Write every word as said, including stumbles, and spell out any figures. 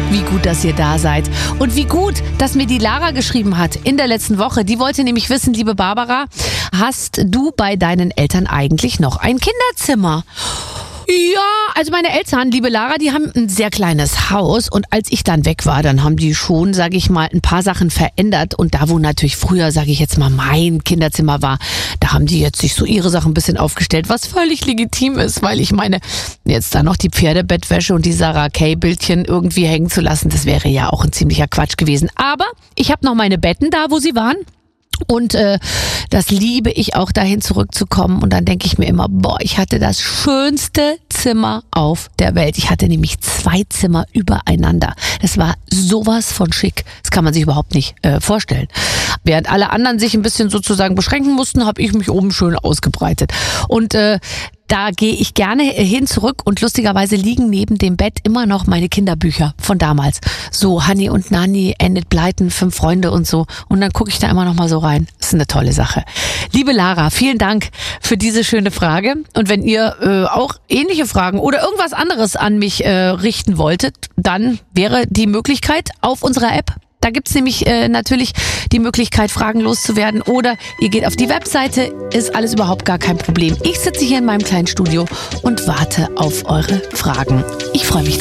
Wie gut, dass ihr da seid. Und wie gut, dass mir die Lara geschrieben hat in der letzten Woche. Die wollte nämlich wissen, liebe Barbara, hast du bei deinen Eltern eigentlich noch ein Kinderzimmer? Ja, also meine Eltern, liebe Lara, die haben ein sehr kleines Haus und als ich dann weg war, dann haben die schon, sage ich mal, ein paar Sachen verändert und da, wo natürlich früher, sage ich jetzt mal, mein Kinderzimmer war, da haben die jetzt sich so ihre Sachen ein bisschen aufgestellt, was völlig legitim ist, weil ich meine, jetzt da noch die Pferdebettwäsche und die Sarah Kay-Bildchen irgendwie hängen zu lassen, das wäre ja auch ein ziemlicher Quatsch gewesen. Aber ich habe noch meine Betten da, wo sie waren. Und äh, das liebe ich auch, dahin zurückzukommen. Und dann denke ich mir immer, boah, ich hatte das schönste Zimmer auf der Welt. Ich hatte nämlich zwei Zimmer übereinander. Das war sowas von schick. Das kann man sich überhaupt nicht äh, vorstellen. Während alle anderen sich ein bisschen sozusagen beschränken mussten, habe ich mich oben schön ausgebreitet. Und äh, da gehe ich gerne hin zurück und lustigerweise liegen neben dem Bett immer noch meine Kinderbücher von damals. So Hanni und Nanni, Enid Blyton, Fünf Freunde und so. Und dann gucke ich da immer noch mal so rein. Das ist eine tolle Sache. Liebe Lara, vielen Dank für diese schöne Frage. Und wenn ihr äh, auch ähnliche Fragen oder irgendwas anderes an mich äh, richten wolltet, dann wäre die Möglichkeit auf unserer App. Da gibt's nämlich äh, natürlich die Möglichkeit, Fragen loszuwerden oder ihr geht auf die Webseite, ist alles überhaupt gar kein Problem. Ich sitze hier in meinem kleinen Studio und warte auf eure Fragen. Ich freue mich.